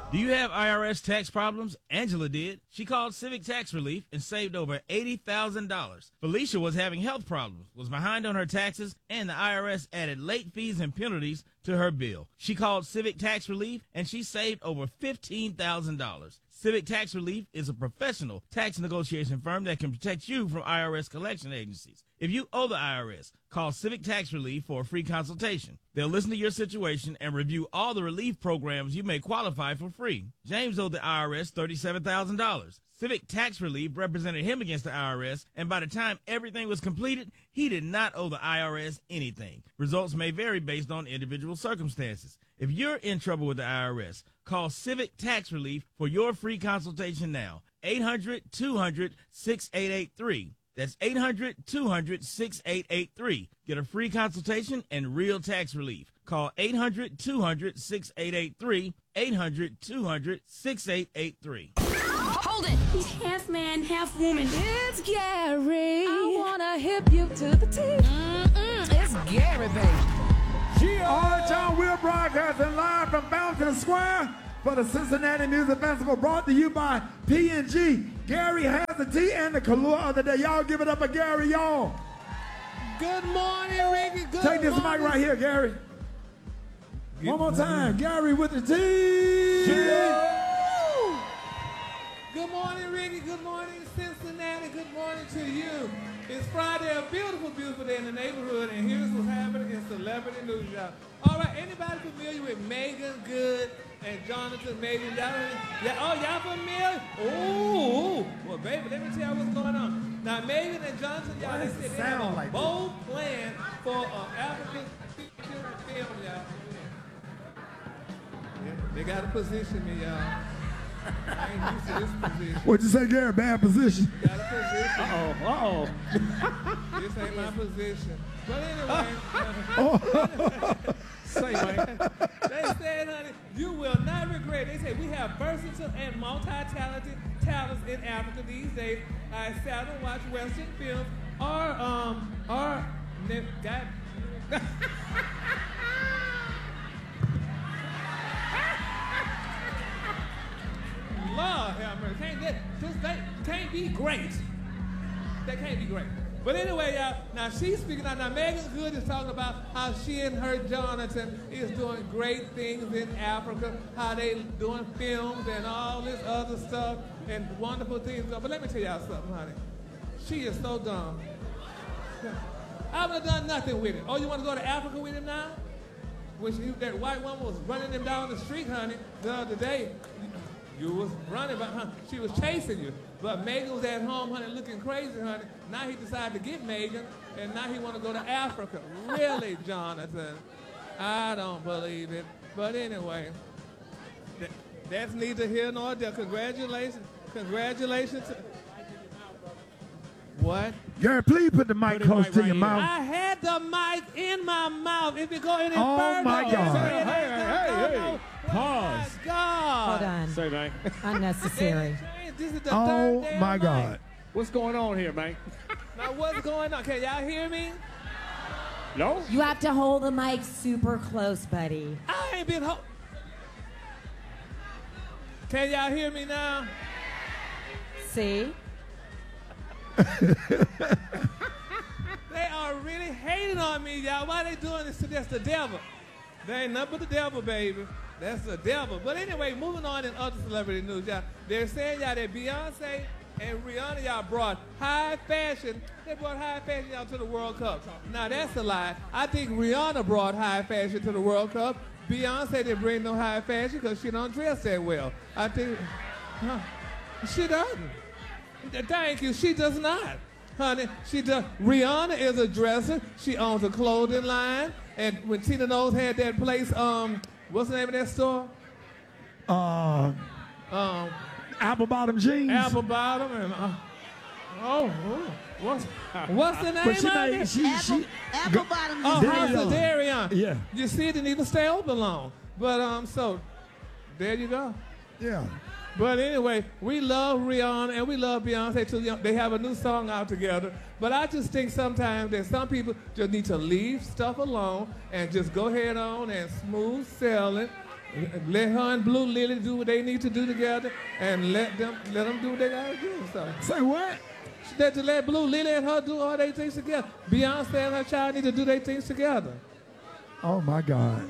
Do you have IRS tax problems? Angela did. She called Civic Tax Relief and saved over $80,000. Felicia was having health problems, was behind on her taxes, and the IRS added late fees and penalties to her bill. She called Civic Tax Relief and she saved over $15,000. Civic Tax Relief is a professional tax negotiation firm that can protect you from IRS collection agencies. If you owe the IRS, call Civic Tax Relief for a free consultation. They'll listen to your situation and review all the relief programs you may qualify for free. James owed the IRS $37,000. Civic Tax Relief represented him against the IRS, and by the time everything was completed, he did not owe the IRS anything. Results may vary based on individual circumstances. If you're in trouble with the IRS, call Civic Tax Relief for your free consultation now. 800-200-6883. That's 800-200-6883. Get a free consultation and real tax relief. Call 800-200-6883. 800-200-6883. Hold it! He's half man, half woman. It's Gary. I wanna hip you to the teeth. It's Gary, baby. All right, y'all, we're broadcasting live from Fountain Square for the Cincinnati Music Festival, brought to you by P&G. Gary has the tea and the Kahlua of the day. Y'all give it up for Gary, y'all. Good morning, Ricky. Take this mic right here, Gary. One more time. Gary with the tea. Good morning, Ricky. Good morning, Cincinnati. Good morning to you. It's Friday, a beautiful, beautiful day in the neighborhood, and here's what's happening in celebrity news, y'all. All right, anybody familiar with Megan Good and Jonathan Majors? Y'all familiar? Oh, well, baby, let me tell you what's going on. Now, Megan and Jonathan, y'all, they said they have a bold plan for African film, y'all. Yeah, they got to position me, y'all. I ain't used to this position. What'd you say, Gary? Bad position. Got a position. This ain't my position. But anyway. Say, man. They said, honey, you will not regret. They say we have versatile and multi-talented talents in Africa these days. I sat and watched Western films Lord have mercy. Can't be great. That can't be great. But anyway, y'all, now she's speaking out. Now Megan Good is talking about how she and her Jonathan is doing great things in Africa, how they doing films and all this other stuff and wonderful things. But let me tell y'all something, honey. She is so dumb. I would have done nothing with it. Oh, you want to go to Africa with him now? When that white woman was running him down the street, honey, the other day. You was running, but she was chasing you. But Megan was at home, honey, looking crazy, honey. Now he decided to get Megan, and now he want to go to Africa. Really, Jonathan? I don't believe it. But anyway, that's neither here nor there. Congratulations. Congratulations. What? Gary, please put the mic close to your mouth. I had the mic in my mouth. If you go any further. Oh, my God. Hey. Pause. Oh, my God. Hold on. Say, man. Unnecessary. This is the third day Oh, my of God. night. What's going on here, man? Now, what's going on? Can y'all hear me? No? You have to hold the mic super close, buddy. I ain't been Can y'all hear me now? See? They are really hating on me, y'all. Why they doing this to this? The devil. They ain't nothing but the devil, baby. That's the devil. But anyway, moving on in other celebrity news, y'all. They're saying, y'all, that Beyonce and Rihanna, y'all, brought high fashion. They brought high fashion, y'all, to the World Cup. Now, that's a lie. I think Rihanna brought high fashion to the World Cup. Beyonce didn't bring no high fashion because she don't dress that well. I think she doesn't. Thank you. She does not. Honey, she does. Rihanna is a dresser. She owns a clothing line. And when Tina Knowles had that place, what's the name of that store? Apple Bottom Jeans. Apple Bottom and what's the name of it? Apple Bottom. Oh, House of Darion. Yeah. You see, it didn't even stay open long. But so there you go. Yeah. But anyway, we love Rihanna and we love Beyonce too. They have a new song out together. But I just think sometimes that some people just need to leave stuff alone and just go ahead on and smooth sailing Let her and Blue Lily do what they need to do together, and let them do what they gotta do. So Say what? that to let Blue Lily and her do all their things together. Beyonce and her child need to do their things together. Oh my God.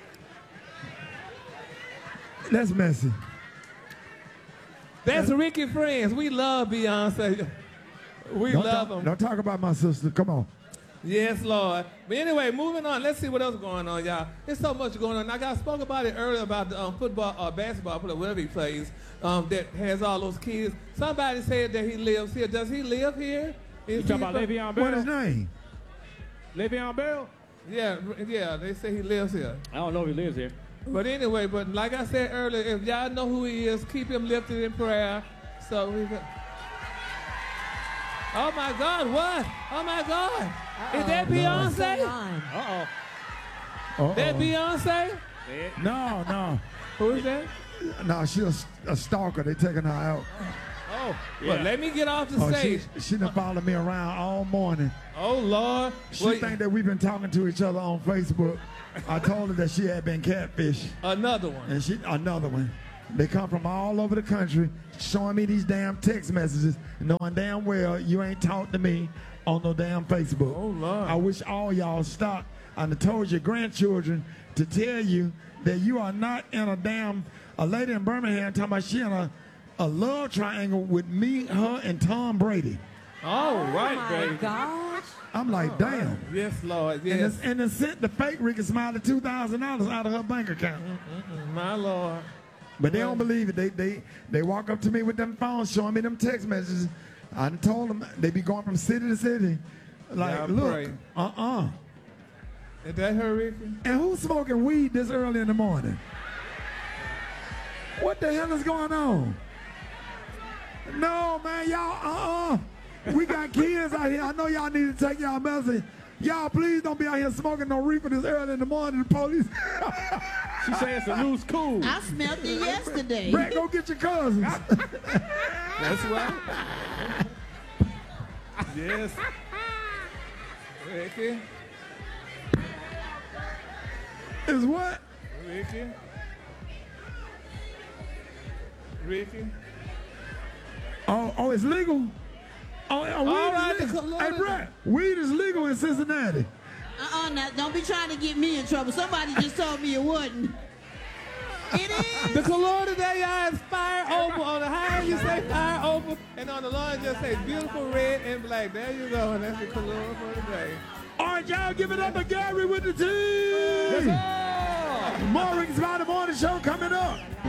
That's messy. That's Ricky Friends. We love Beyonce. We love them. Don't talk about my sister. Come on. Yes, Lord. But anyway, moving on. Let's see what else is going on, y'all. There's so much going on. I spoke about it earlier about the football or basketball, whatever he plays, that has all those kids. Somebody said that he lives here. Does he live here? You talking about Le'Veon Bell? What his name? Le'Veon Bell? Yeah, they say he lives here. I don't know if he lives here. But anyway, but like I said earlier, if y'all know who he is, keep him lifted in prayer. So we can... Oh my God, what? Oh my God. Is that Beyonce? Uh-oh. That Beyonce? No. Who is that? No, she's a stalker. They taking her out. Oh, Yeah. well, let me get off the Oh, stage. she done followed me around all morning. Oh, Lord. She Well, think that we've been talking to each other on Facebook. I told her that she had been catfished. another one. And another one. They come from all over the country showing me these damn text messages, knowing damn well you ain't talked to me on no damn Facebook. Oh, Lord. I wish all y'all stop. I done told your grandchildren to tell you that you are not in a lady in Birmingham talking about she in a love triangle with me, her, and Tom Brady. All right, My baby. gosh. I'm like, damn. Yes, Lord. Yes. And then sent the fake Ricky Smiley $2,000 out of her bank account. My Lord. But they don't believe it. They walk up to me with them phones showing me them text messages. I done told them they be going from city to city. Like, Yeah, look, pray. Is that her, Ricky? And who's smoking weed this early in the morning? What the hell is going on? No, man, y'all, We got kids out here. I know y'all need to take y'all medicine. Y'all, please don't be out here smoking no reefer this early in the morning. The police. She said it's a loose cool. I smelled it yesterday. Brett, go get your cousins. That's right. Yes. Ricky. Is what? Ricky. Ricky. Oh, it's legal? Oh, weed All right, is legal. the Hey, Brett, weed is legal in Cincinnati. Now don't be trying to get me in trouble. Somebody just told me it wasn't. It is. The color today, y'all, is fire opal. On the high, you say fire opal, and on the low, it just say beautiful red and black. There you go, and that's the color for today. All right, y'all, give it up to Gary with the team. Yes, sir. More Ricky Smiley Morning Show coming up.